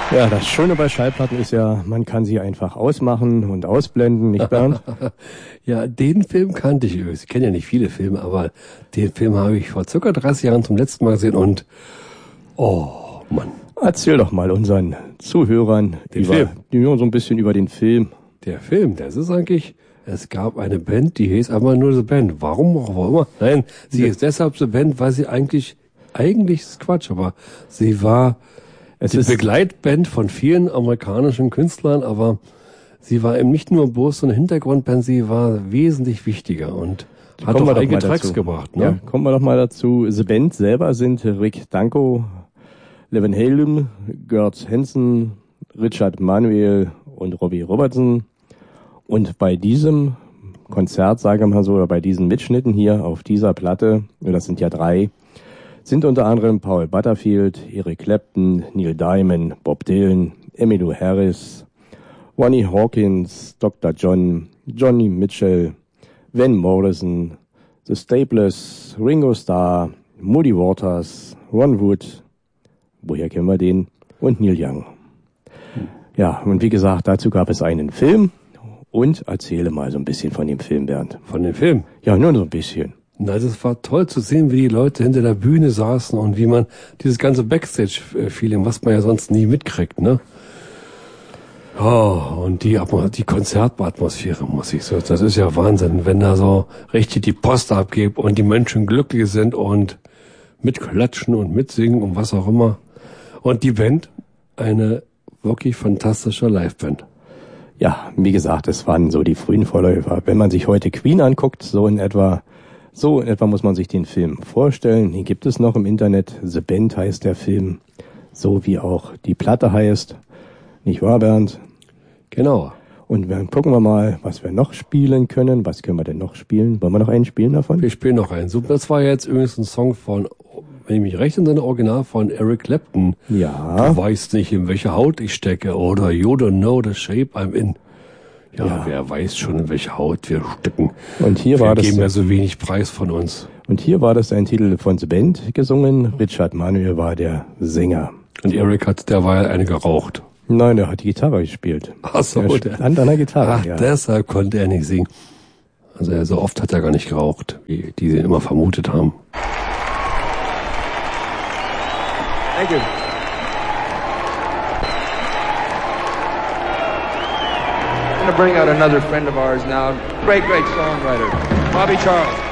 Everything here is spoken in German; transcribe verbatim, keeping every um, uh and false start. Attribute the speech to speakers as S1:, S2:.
S1: Ja, das Schöne bei Schallplatten ist ja, man kann sie einfach ausmachen und ausblenden, nicht Bernd?
S2: Ja, den Film kannte ich. Ich kenne ja nicht viele Filme, aber den Film habe ich vor circa dreißig Jahren zum letzten Mal gesehen und oh, Mann.
S1: Erzähl doch mal unseren Zuhörern
S2: Den
S1: über,
S2: Film.
S1: die hören so ein bisschen über den Film.
S2: Der Film, das ist eigentlich, es gab eine Band, die hieß aber nur The Band. Warum auch immer? Nein, sie
S1: Ja.
S2: ist deshalb The Band, weil sie eigentlich, eigentlich ist Quatsch, aber sie war
S1: Es
S2: die
S1: ist
S2: Begleitband von vielen amerikanischen Künstlern, aber sie war eben nicht nur bloß so eine Hintergrundband, sie war wesentlich wichtiger und hat
S1: Kommen wir
S2: auch
S1: doch
S2: eigene
S1: mal
S2: Tracks
S1: dazu.
S2: gebracht. Ne?
S1: Ja, kommen wir doch mal dazu. The Band selber sind Rick Danko, Levin Halem, Gert Hansen, Richard Manuel und Robbie Robertson. Und bei diesem Konzert, sagen wir mal so, oder bei diesen Mitschnitten hier auf dieser Platte, das sind ja drei, sind unter anderem Paul Butterfield, Eric Clapton, Neil Diamond, Bob Dylan, Emmylou Harris, Ronnie Hawkins, Doktor John, Johnny Mitchell, Van Morrison, The Staplers, Ringo Starr, Muddy Waters, Ron Wood, woher kennen wir den, und Neil Young. Ja, und wie gesagt, dazu gab es einen Film und erzähle mal so ein bisschen von dem Film, Bernd.
S2: Von dem Film.
S1: Ja, nur so ein bisschen.
S2: Na, das war toll zu sehen, wie die Leute hinter der Bühne saßen und wie man dieses ganze Backstage-Feeling, was man ja sonst nie mitkriegt, ne? Oh, und die, Atmo- die Konzertatmosphäre, muss ich sagen, das ist ja Wahnsinn, wenn da so richtig die Post abgibt und die Menschen glücklich sind und mitklatschen und mitsingen und was auch immer. Und die Band, eine wirklich fantastische Liveband.
S1: Ja, wie gesagt, es waren so die frühen Vorläufer. Wenn man sich heute Queen anguckt, so in etwa, so in etwa muss man sich den Film vorstellen. Den gibt es noch im Internet. The Band heißt der Film, so wie auch die Platte heißt. Nicht wahr, Bernd?
S2: Genau.
S1: Und dann gucken wir mal, was wir noch spielen können. Was können wir denn noch spielen? Wollen wir noch einen spielen davon?
S2: Wir spielen noch einen. Super. Das war jetzt übrigens ein Song von, wenn ich mich recht entsinne, Original von Eric Clapton.
S1: Ja.
S2: Du weißt nicht, in welche Haut ich stecke, oder You don't know the shape I'm in. Ja,
S1: Ja.
S2: wer weiß schon, in welche Haut wir stecken.
S1: Und hier
S2: wir
S1: war das,
S2: geben ja so wenig Preis von uns.
S1: und hier war das ein Titel von The Band gesungen. Richard Manuel war der Sänger.
S2: Und Eric hat derweil eine geraucht.
S1: Nein, er hat die Gitarre gespielt.
S2: Ach so,
S1: er
S2: der-
S1: stand an der Gitarre,
S2: Ach,
S1: ja.
S2: deshalb konnte er nicht singen. Also er, so oft hat er gar nicht geraucht, wie die sie immer vermutet haben.
S3: Thank you. I'm going to bring out another friend of ours now. Great, great songwriter, Bobby Charles.